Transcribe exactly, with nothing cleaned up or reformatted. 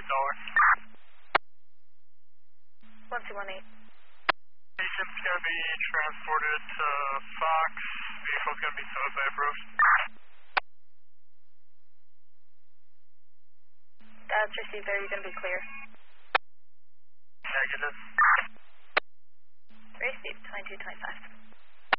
dollars. one two one eight. Patient's going to be transported to Fox. Vehicle's going to be towed by Bruce. That's received there. You're going to be clear. Negative. Received twenty-two twenty-five.